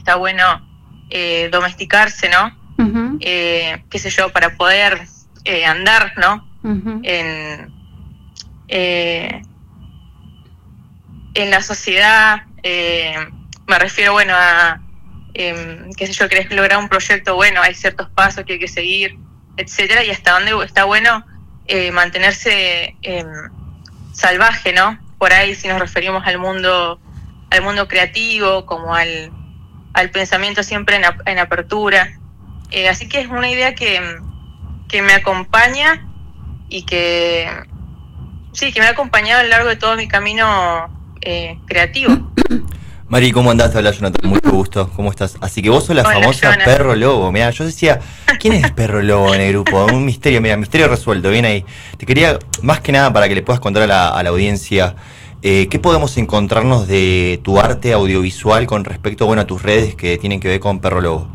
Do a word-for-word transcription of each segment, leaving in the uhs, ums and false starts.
está bueno eh, domesticarse, ¿no? Uh-huh. Eh, qué sé yo, para poder eh, andar, ¿no? Uh-huh. En, eh, en la sociedad, eh, me refiero, bueno, a, eh, qué sé yo, querés lograr un proyecto, bueno, hay ciertos pasos que hay que seguir, etcétera, y hasta dónde está bueno eh, mantenerse eh, salvaje, ¿no? Por ahí, si nos referimos al mundo, al mundo creativo, como al, al pensamiento siempre en, en apertura. Eh, así que es una idea que, que me acompaña y que, sí, que me ha acompañado a lo largo de todo mi camino eh, creativo. Mari, ¿cómo andás? Te habla Jonathan, mucho gusto. ¿Cómo estás? Así que vos sos la Hola, famosa Jonathan. Perro Lobo. Mirá, yo decía, ¿quién es Perro Lobo en el grupo? Un misterio, mira, misterio resuelto, bien ahí. Te quería, más que nada, para que le puedas contar a la, a la audiencia, eh, ¿qué podemos encontrarnos de tu arte audiovisual con respecto, bueno, a tus redes que tienen que ver con Perro Lobo?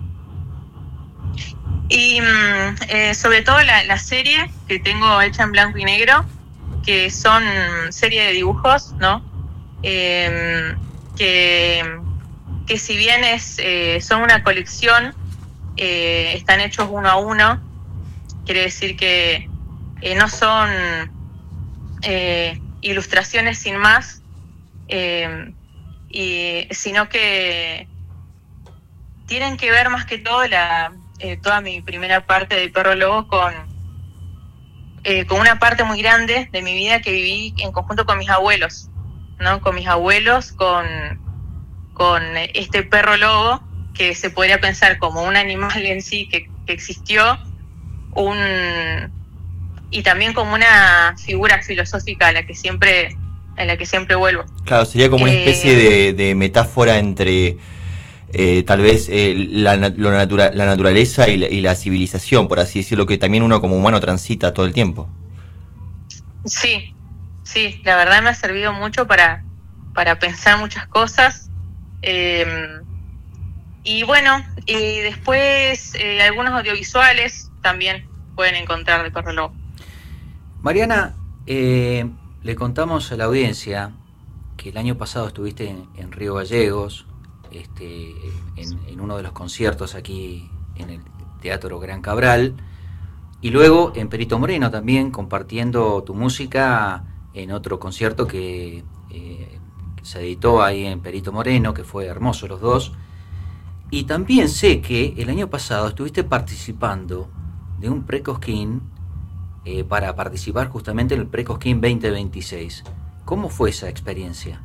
Y eh, sobre todo la, la serie que tengo hecha en blanco y negro, que son serie de dibujos, ¿no? Eh, que, que si bien es eh, son una colección, eh, están hechos uno a uno, quiere decir que eh, no son eh, ilustraciones sin más, eh, y, sino que tienen que ver más que todo la eh, toda mi primera parte de Perro Lobo con, eh, con una parte muy grande de mi vida que viví en conjunto con mis abuelos, ¿no? Con mis abuelos, con, con este perro lobo que se podría pensar como un animal en sí que, que existió, un y también como una figura filosófica a la que siempre, a la que siempre vuelvo. Claro, sería como una especie eh, de, de metáfora entre eh, tal vez eh, la, lo natura, la naturaleza y la, y la civilización, por así decirlo, que también uno como humano transita todo el tiempo. Sí, sí, la verdad me ha servido mucho para, para pensar muchas cosas. Eh, y bueno, y después eh, algunos audiovisuales también pueden encontrar de Perro Lobo. Mariana, eh, le contamos a la audiencia que el año pasado estuviste en, en Río Gallegos, este, en, en uno de los conciertos aquí en el Teatro Gran Cabral, y luego en Perito Moreno también, compartiendo tu música en otro concierto que, eh, que se editó ahí en Perito Moreno, que fue hermoso los dos. Y también sé que el año pasado estuviste participando de un Precosquín eh, para participar justamente en el Precosquín veinte veintiséis. ¿Cómo fue esa experiencia?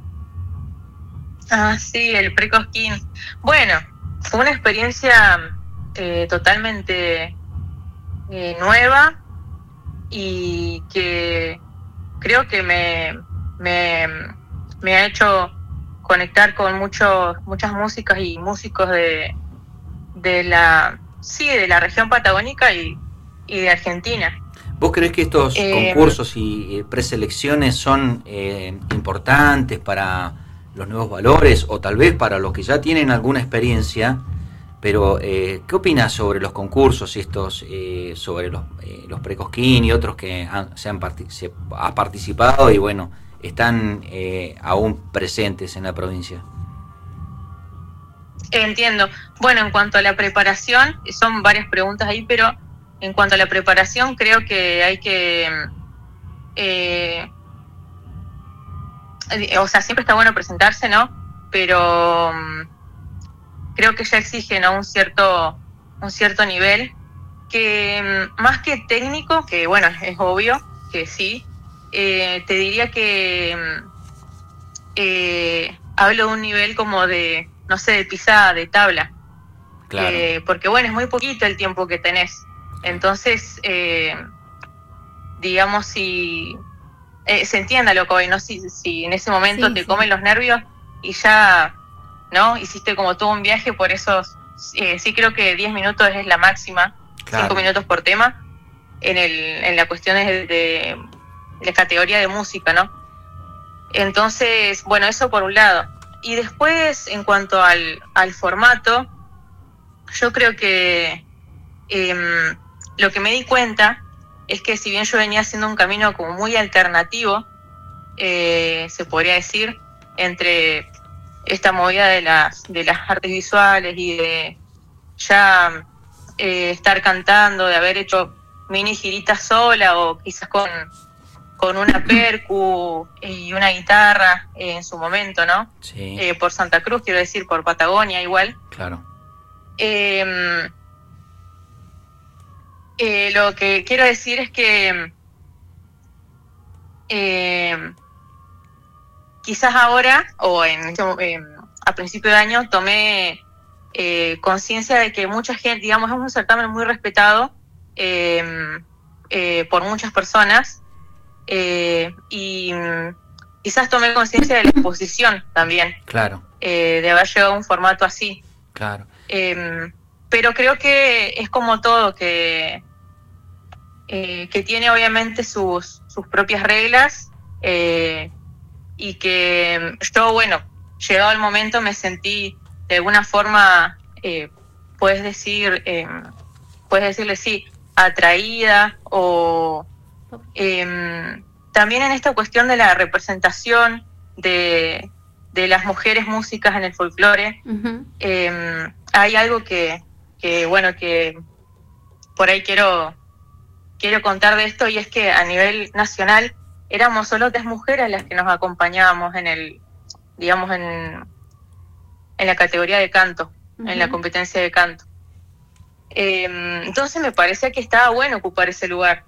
Ah, sí, el Precosquín. Bueno, fue una experiencia eh, totalmente eh, nueva y que creo que me, me, me ha hecho conectar con muchos muchas músicas y músicos de, de la sí de la región patagónica y, y de Argentina. ¿Vos creés que estos eh, concursos y eh, preselecciones son eh, importantes para los nuevos valores o tal vez para los que ya tienen alguna experiencia? Pero eh, ¿qué opinás sobre los concursos estos, eh, sobre los, eh, los Precosquín y otros que han, se han partic- se ha participado y bueno, están eh, aún presentes en la provincia? Entiendo. Bueno, en cuanto a la preparación, son varias preguntas ahí, pero en cuanto a la preparación creo que hay que... Eh, o sea, siempre está bueno presentarse, ¿no? Pero creo que ya exige, ¿no? un cierto un cierto nivel que más que técnico, que bueno, es obvio que sí, eh, te diría que eh, hablo de un nivel como de, no sé, de pisada, de tabla. Claro. Eh, porque bueno, es muy poquito el tiempo que tenés. Entonces, eh, digamos, si eh, se entienda lo que hoy, ¿no? Si, si en ese momento sí, te sí. comen los nervios y ya, ¿no? Hiciste como todo un viaje, por eso eh, sí creo que diez minutos es la máxima, claro. cinco minutos por tema, en el en la cuestión de, de la categoría de música, ¿no? Entonces, bueno, eso por un lado. Y después, en cuanto al, al formato, yo creo que eh, lo que me di cuenta es que si bien yo venía haciendo un camino como muy alternativo, eh, se podría decir, entre esta movida de las, de las artes visuales y de ya eh, estar cantando, de haber hecho mini giritas sola o quizás con, con una percu y una guitarra eh, en su momento, ¿no? Sí. Eh, por Santa Cruz, quiero decir, por Patagonia igual. Claro. Eh, eh, lo que quiero decir es que eh, quizás ahora, o en, eh, a principio de año, tomé eh, conciencia de que mucha gente, digamos, es un certamen muy respetado eh, eh, por muchas personas, eh, y quizás tomé conciencia de la exposición también, Claro. eh, de haber llegado a un formato así. Claro. Eh, pero creo que es como todo, que, eh, que tiene obviamente sus, sus propias reglas, eh, y que yo, bueno, llegado el momento me sentí de alguna forma, eh, puedes decir, eh, puedes decirle sí, atraída, o eh, también en esta cuestión de la representación de, de las mujeres músicas en el folclore. Uh-huh. eh, hay algo que, que, bueno, que por ahí quiero, quiero contar de esto, y es que a nivel nacional éramos solo tres mujeres las que nos acompañábamos en el, digamos, en, en la categoría de canto, uh-huh. en la competencia de canto. Eh, entonces me parecía que estaba bueno ocupar ese lugar.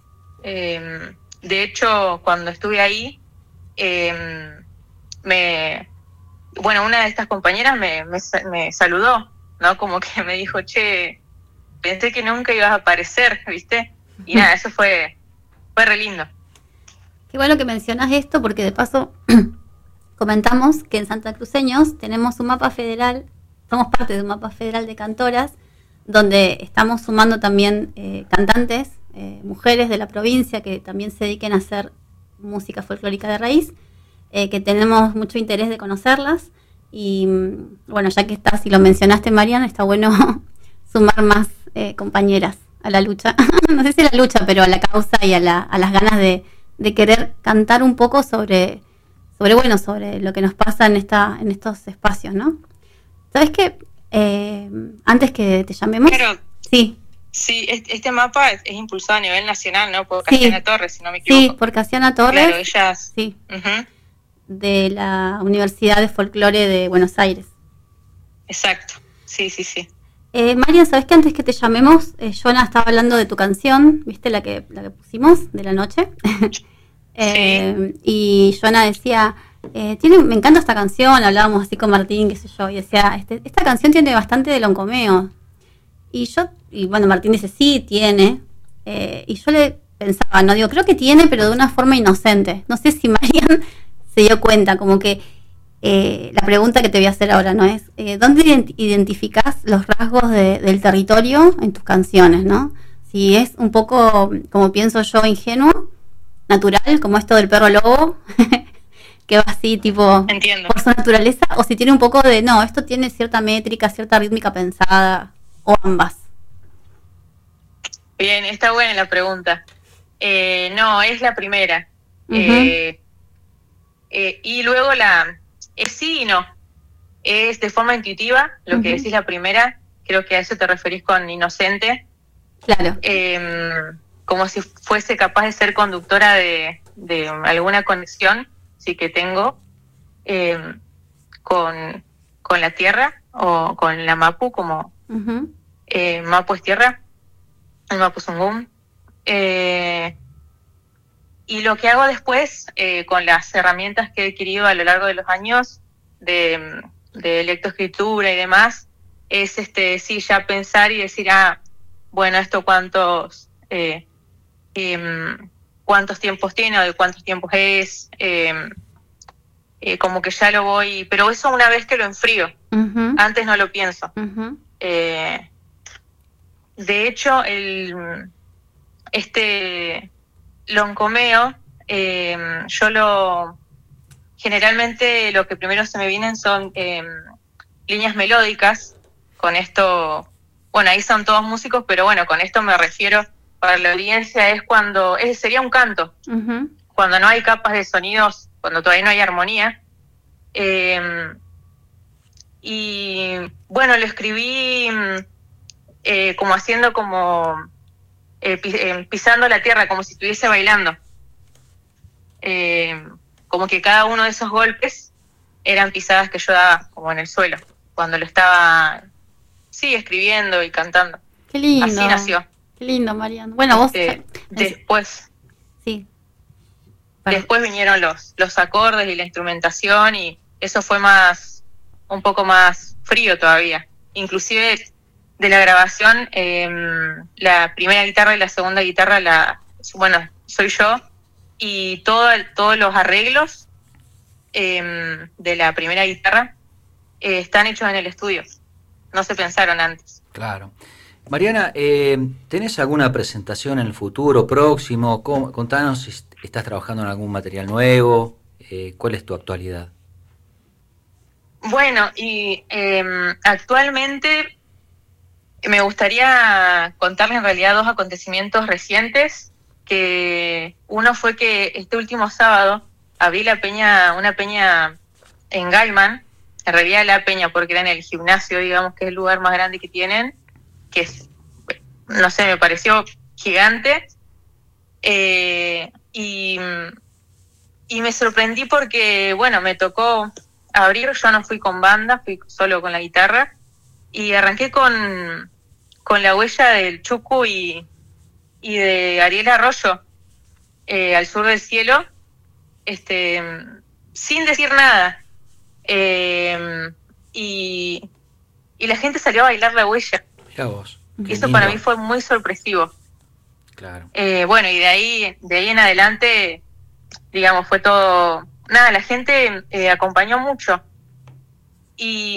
Eh, de hecho, cuando estuve ahí, eh, me, bueno, una de estas compañeras me, me, me saludó, ¿no? Como que me dijo, che, pensé que nunca ibas a aparecer, ¿viste? Y nada, eso fue, fue re lindo. Qué bueno que mencionas esto, porque de paso comentamos que en Santa Cruceños tenemos un mapa federal, somos parte de un mapa federal de cantoras, donde estamos sumando también eh, cantantes, eh, mujeres de la provincia que también se dediquen a hacer música folclórica de raíz, eh, que tenemos mucho interés de conocerlas. Y bueno, ya que estás y lo mencionaste, Mariana, está bueno sumar más eh, compañeras a la lucha, no sé si a la lucha, pero a la causa y a, la, a las ganas de, de querer cantar un poco sobre, sobre, bueno, sobre lo que nos pasa en, esta, en estos espacios, ¿no? ¿Sabes qué? Eh, antes que te llamemos. Pero, sí. Sí, este mapa es, es impulsado a nivel nacional, ¿no? Por Casiana sí. Torres, si no me equivoco. Sí, por Casiana Torres. Claro, ellas. Sí. Uh-huh. De la Universidad de Folclore de Buenos Aires. Exacto. Sí, sí, sí. Eh, Marian, ¿sabes que antes que te llamemos, eh, Jonah estaba hablando de tu canción, ¿viste? La que, la que pusimos de la noche. eh, sí. Y Jonah decía, eh, tiene, me encanta esta canción, hablábamos así con Martín, qué sé yo, y decía, este, esta canción tiene bastante de loncomeo. Y yo, y bueno, Martín dice, sí, tiene. Eh, y yo le pensaba, no digo, creo que tiene, pero de una forma inocente. No sé si Marian se dio cuenta, como que eh, la pregunta que te voy a hacer ahora, ¿no? Es, eh, ¿dónde ident- identificás los rasgos de, del territorio en tus canciones, ¿no? Si es un poco, como pienso yo, ingenuo, natural, como esto del perro lobo, que va así, tipo, Entiendo. Por su naturaleza, o si tiene un poco de, no, esto tiene cierta métrica, cierta rítmica pensada, o ambas. Bien, está buena la pregunta. Eh, no, es la primera. Uh-huh. Eh, eh, y luego la... Eh, sí y no. Es de forma intuitiva, lo uh-huh. que decís la primera. Creo que a eso te referís con inocente. Claro. Eh, como si fuese capaz de ser conductora de, de alguna conexión, sí que tengo, eh, con, con la tierra o con la Mapu, como... Uh-huh. Eh, Mapu es tierra, el Mapu Zungún. Eh, y lo que hago después, eh, con las herramientas que he adquirido a lo largo de los años de, de lectoescritura y demás, es este sí ya pensar y decir, ah, bueno, esto cuántos eh, eh, cuántos tiempos tiene o de cuántos tiempos es, eh, eh, como que ya lo voy, pero eso una vez que lo enfrío, uh-huh. Antes no lo pienso. Uh-huh. Eh, De hecho, el este loncomeo, eh, yo lo generalmente lo que primero se me vienen son eh, líneas melódicas. Con esto, bueno, ahí son todos músicos, pero bueno, con esto me refiero para la audiencia es cuando es, sería un canto, uh-huh. Cuando no hay capas de sonidos, cuando todavía no hay armonía. Eh, Y bueno, lo escribí eh, como haciendo como eh, pi- eh, pisando la tierra, como si estuviese bailando. Eh, como que cada uno de esos golpes eran pisadas que yo daba como en el suelo, cuando lo estaba, sí, escribiendo y cantando. Qué lindo. Así nació. Qué lindo, Mariana. Bueno, vos... Este, después, Sí. Perdón. después vinieron los, los acordes y la instrumentación, y eso fue más, un poco más frío todavía. Inclusive de la grabación, eh, la primera guitarra y la segunda guitarra, la, bueno, soy yo, y todo el- todos los arreglos eh, de la primera guitarra eh, están hechos en el estudio. No se pensaron antes. Claro. Mariana, eh, ¿tenés alguna presentación en el futuro próximo? ¿Cómo- Contanos si est- estás trabajando en algún material nuevo. Eh, ¿Cuál es tu actualidad? Bueno, y eh, actualmente me gustaría contarles en realidad dos acontecimientos recientes, que uno fue que este último sábado abrí la peña, una peña en Gaiman, en realidad la peña porque era en el gimnasio, digamos que es el lugar más grande que tienen, que es, no sé, me pareció gigante, eh, y, y me sorprendí porque, bueno, me tocó abrir, yo no fui con banda, fui solo con la guitarra, y arranqué con, con la huella del Chucu y, y de Ariel Arroyo, eh, Al sur del cielo, este, sin decir nada. Eh, y, y la gente salió a bailar la huella. Mirá vos. Y qué eso lindo. para mí fue muy sorpresivo. Claro. Eh, bueno, y de ahí, de ahí en adelante, digamos, fue todo... Nada, la gente eh, acompañó mucho. Y,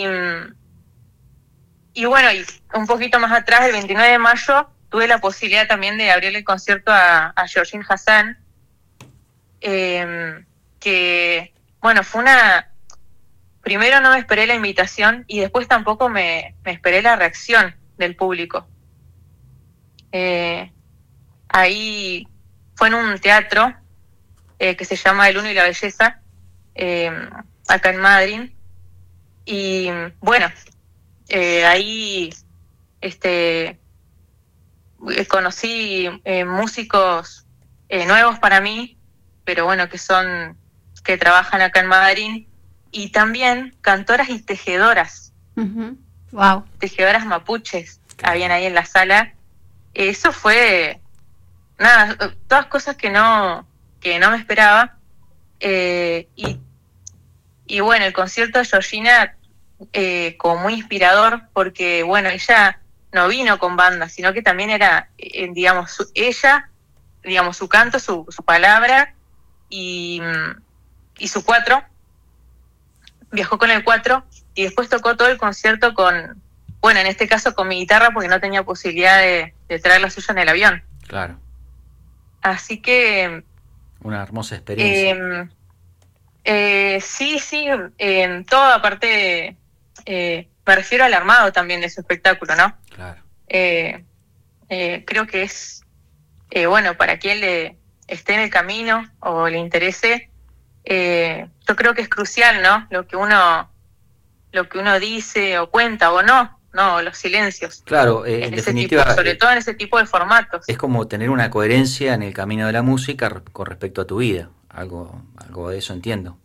y bueno, y un poquito más atrás, el veintinueve de mayo, tuve la posibilidad también de abrirle el concierto a, a Georgine Hassan, eh, que, bueno, fue una... Primero no me esperé la invitación y después tampoco me, me esperé la reacción del público. Eh, ahí fue en un teatro eh, que se llama El Uno y la Belleza, eh, acá en Madrid. Y bueno, eh, ahí este, eh, conocí eh, músicos eh, nuevos para mí, pero bueno, que son, que trabajan acá en Madrid. Y también cantoras y tejedoras, Ujú. Wow. tejedoras mapuches, habían ahí en la sala. Eso fue, nada, todas cosas que no, que no me esperaba. Eh, y, y bueno, el concierto de Georgina, eh, como muy inspirador, porque bueno, ella no vino con banda, sino que también era, eh, digamos, su, ella, digamos, su canto, su, su palabra y, y su cuatro. Viajó con el cuatro y después tocó todo el concierto con, bueno, en este caso con mi guitarra porque no tenía posibilidad de, de traer la suya en el avión. Claro. Así que... Una hermosa experiencia. Eh, eh, sí, sí, eh, todo aparte, eh, me refiero al armado también de su espectáculo, ¿no? Claro. Eh, eh, creo que es, eh, bueno, para quien le esté en el camino o le interese, eh, yo creo que es crucial, ¿no? Lo que uno, lo que uno dice o cuenta o no, no, los silencios. Claro, eh, en En ese definitiva, tipo, sobre eh, todo en ese tipo de formatos. es como tener una coherencia en el camino de la música re- con respecto a tu vida. Algo, algo de eso entiendo.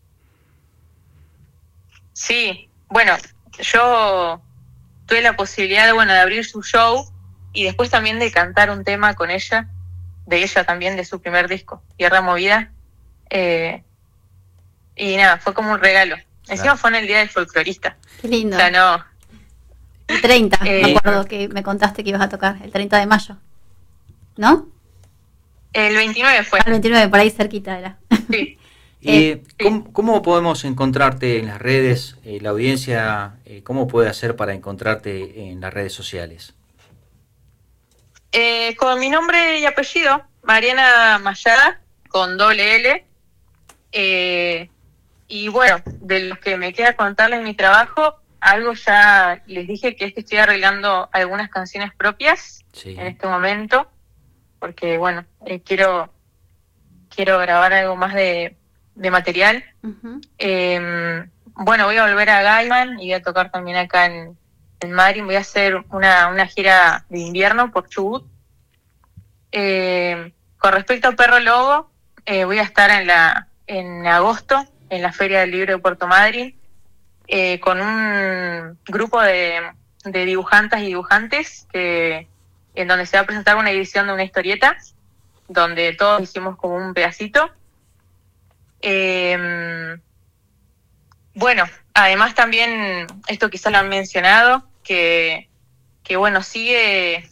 Sí, bueno, yo tuve la posibilidad de, bueno, de abrir su show y después también de cantar un tema con ella, de ella también, de su primer disco, Tierra Movida. Eh, y nada, fue como un regalo. Encima Claro. fue en el Día del Folclorista. Qué lindo. O sea, no, El treinta, me Eh, acuerdo que me contaste que ibas a tocar, el treinta de mayo. ¿No? el veintinueve fue. Al veintinueve, por ahí cerquita era. Sí. Y, Eh, sí. ¿cómo, cómo podemos encontrarte en las redes? Eh, la audiencia, eh, ¿cómo puede hacer para encontrarte en las redes sociales? Eh, con mi nombre y apellido, Mariana Mayada, con doble L. Eh, y bueno, de lo que me queda contarles mi trabajo, algo ya les dije, que es que estoy arreglando algunas canciones propias Sí. en este momento, porque bueno, eh, quiero quiero grabar algo más de, de material. Ujú. Eh, bueno, voy a volver a Gaiman y voy a tocar también acá en, en Madrid. Voy a hacer una, una gira de invierno por Chubut. Eh, con respecto a Perro Lobo, eh, voy a estar en la en agosto en la Feria del Libro de Puerto Madryn eh, con un grupo de, de dibujantas y dibujantes que en donde se va a presentar una edición de una historieta donde todos hicimos como un pedacito. Eh, bueno, además también, esto quizás lo han mencionado, que, que bueno, sigue,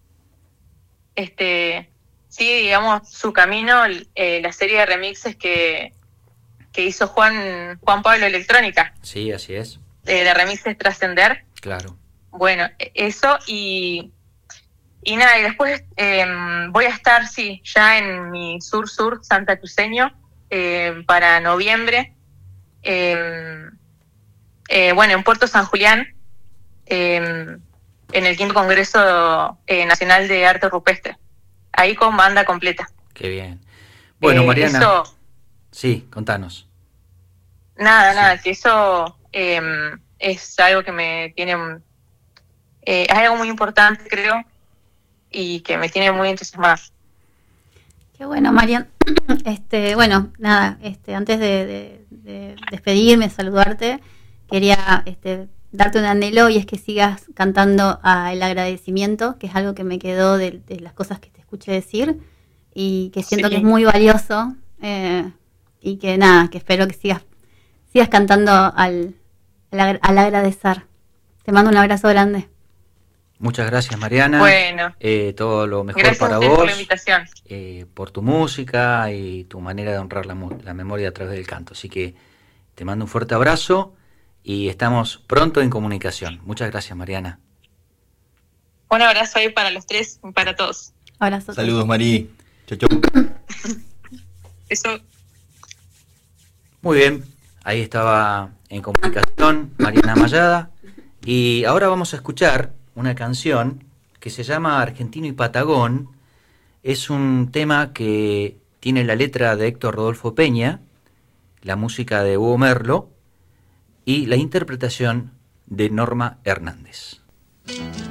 este, sigue, digamos, su camino, eh, la serie de remixes que, que hizo Juan, Juan Pablo Electrónica. Sí, así es. Eh, de remixes Trascender. Claro. Bueno, eso y... Y nada, y después eh, voy a estar, sí, ya en mi sur-sur santacruceño eh, para noviembre. Eh, eh, bueno, en Puerto San Julián, eh, en el quinto Congreso eh, Nacional de Arte Rupestre. Ahí con banda completa. Qué bien. Bueno, eh, Mariana. Eso, sí, contanos. Nada, Sí. nada, que eso eh, es algo que me tiene... Eh, es algo muy importante, creo, y que me tiene muy entusiasmada. Qué bueno, Marian. Este, bueno, nada, este, antes de, de, de despedirme, saludarte, quería este, darte un anhelo y es que sigas cantando a el agradecimiento, que es algo que me quedó de, de las cosas que te escuché decir y que siento Sí. que es muy valioso eh, y que nada, que espero que sigas sigas cantando al, al, al agradecer. Te mando un abrazo grande. Muchas gracias, Mariana. Bueno, Eh, todo lo mejor gracias para a ustedes vos, por la invitación. eh, por tu música y tu manera de honrar la, mu- la memoria a través del canto. Así que te mando un fuerte abrazo y estamos pronto en comunicación. Muchas gracias, Mariana. Un abrazo ahí para los tres y para todos. Abrazo. Saludos, Mari. Chau, chau. Eso. Muy bien, ahí estaba en comunicación Mariana Mayada. Y ahora vamos a escuchar una canción que se llama Argentino y Patagón. Es un tema que tiene la letra de Héctor Rodolfo Peña, la música de Hugo Merlo y la interpretación de Norma Hernández.